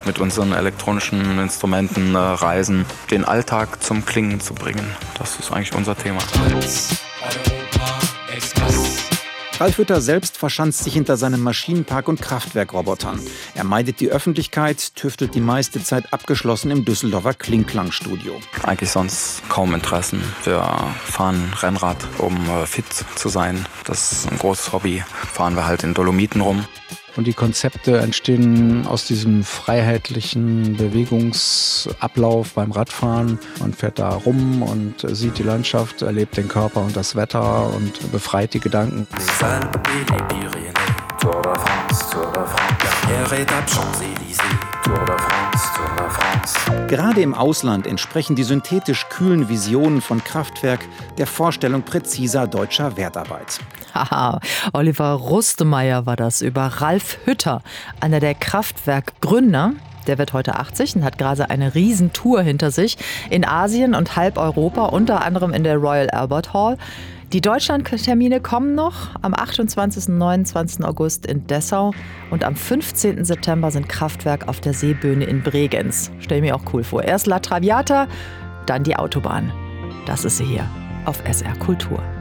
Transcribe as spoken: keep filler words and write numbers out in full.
mit unseren elektronischen Instrumenten äh, reisen, den Alltag zum Klingen zu bringen. Das ist eigentlich unser Thema. Ralf Hütter selbst verschanzt sich hinter seinem Maschinenpark und Kraftwerkrobotern. Er meidet die Öffentlichkeit, tüftelt die meiste Zeit abgeschlossen im Düsseldorfer Klingklang-Studio. Eigentlich sonst kaum Interessen. Wir fahren Rennrad, um äh, fit zu sein. Das ist ein großes Hobby. Fahren wir halt in Dolomiten rum. Und die Konzepte entstehen aus diesem freiheitlichen Bewegungsablauf beim Radfahren. Man fährt da rum und sieht die Landschaft, erlebt den Körper und das Wetter und befreit die Gedanken. Gerade im Ausland entsprechen die synthetisch kühlen Visionen von Kraftwerk der Vorstellung präziser deutscher Wertarbeit. Haha, Oliver Rustemeyer war das über Ralf Hütter, einer der Kraftwerk-Gründer. Der wird heute achtzig und hat gerade eine Riesentour hinter sich in Asien und halb Europa, unter anderem in der Royal Albert Hall. Die Deutschlandtermine kommen noch am achtundzwanzigsten und neunundzwanzigsten August in Dessau und am fünfzehnten September sind Kraftwerk auf der Seebühne in Bregenz. Stell ich mir auch cool vor. Erst La Traviata, dann die Autobahn. Das ist sie hier auf S R Kultur.